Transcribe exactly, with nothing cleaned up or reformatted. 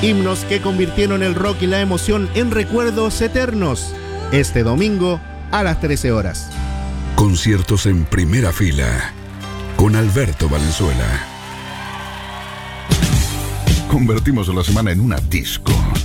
Himnos que convirtieron el rock y la emoción en recuerdos eternos. Este domingo a las trece horas. Conciertos en primera fila con Alberto Valenzuela. Convertimos la semana en una disco.